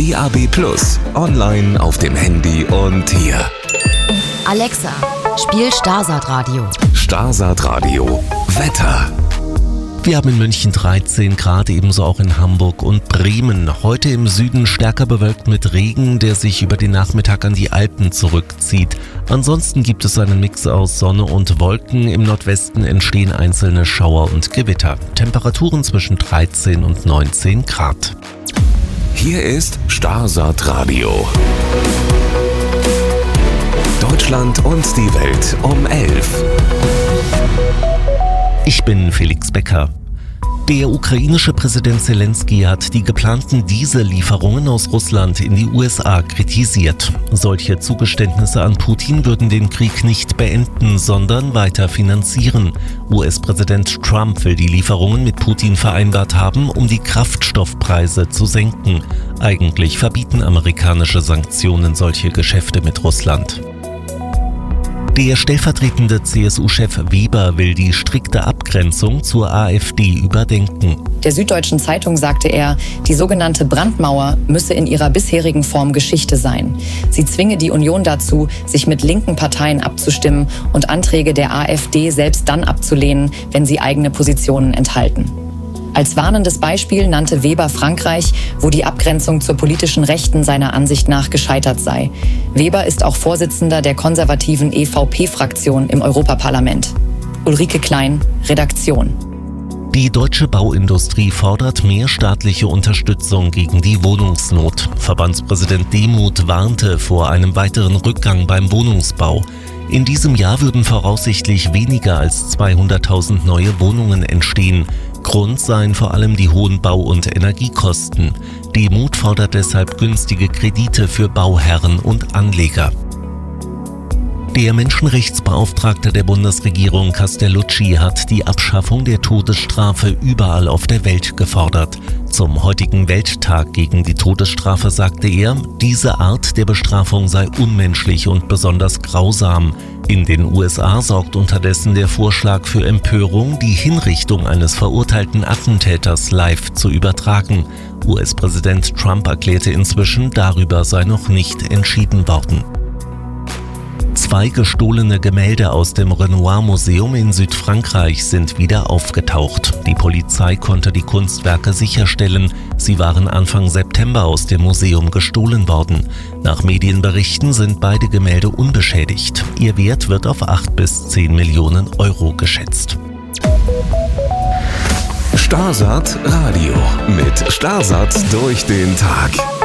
DAB+, online auf dem Handy und hier. Alexa, spiel Starsat Radio. Starsat Radio Wetter. Wir haben in München 13 Grad, ebenso auch in Hamburg und Bremen. Heute im Süden stärker bewölkt mit Regen, der sich über den Nachmittag an die Alpen zurückzieht. Ansonsten gibt es einen Mix aus Sonne und Wolken. Im Nordwesten entstehen einzelne Schauer und Gewitter. Temperaturen zwischen 13 und 19 Grad. Hier ist Starsat Radio. Deutschland und die Welt um 11. Ich bin Felix Becker. Der ukrainische Präsident Zelensky hat die geplanten Diesellieferungen aus Russland in die USA kritisiert. Solche Zugeständnisse an Putin würden den Krieg nicht beenden, sondern weiter finanzieren. US-Präsident Trump will die Lieferungen mit Putin vereinbart haben, um die Kraftstoffpreise zu senken. Eigentlich verbieten amerikanische Sanktionen solche Geschäfte mit Russland. Der stellvertretende CSU-Chef Weber will die strikte Abgrenzung zur AfD überdenken. Der Süddeutschen Zeitung sagte er, die sogenannte Brandmauer müsse in ihrer bisherigen Form Geschichte sein. Sie zwinge die Union dazu, sich mit linken Parteien abzustimmen und Anträge der AfD selbst dann abzulehnen, wenn sie eigene Positionen enthalten. Als warnendes Beispiel nannte Weber Frankreich, wo die Abgrenzung zur politischen Rechten seiner Ansicht nach gescheitert sei. Weber ist auch Vorsitzender der konservativen EVP-Fraktion im Europaparlament. Ulrike Klein, Redaktion. Die deutsche Bauindustrie fordert mehr staatliche Unterstützung gegen die Wohnungsnot. Verbandspräsident Demuth warnte vor einem weiteren Rückgang beim Wohnungsbau. In diesem Jahr würden voraussichtlich weniger als 200.000 neue Wohnungen entstehen. Grund seien vor allem die hohen Bau- und Energiekosten. Demuth fordert deshalb günstige Kredite für Bauherren und Anleger. Der Menschenrechtsbeauftragte der Bundesregierung Castellucci hat die Abschaffung der Todesstrafe überall auf der Welt gefordert. Zum heutigen Welttag gegen die Todesstrafe sagte er, diese Art der Bestrafung sei unmenschlich und besonders grausam. In den USA sorgt unterdessen der Vorschlag für Empörung, die Hinrichtung eines verurteilten Attentäters live zu übertragen. US-Präsident Trump erklärte inzwischen, darüber sei noch nicht entschieden worden. 2 gestohlene Gemälde aus dem Renoir-Museum in Südfrankreich sind wieder aufgetaucht. Die Polizei konnte die Kunstwerke sicherstellen. Sie waren Anfang September aus dem Museum gestohlen worden. Nach Medienberichten sind beide Gemälde unbeschädigt. Ihr Wert wird auf 8 bis 10 Millionen Euro geschätzt. Starsat Radio mit Starsat durch den Tag.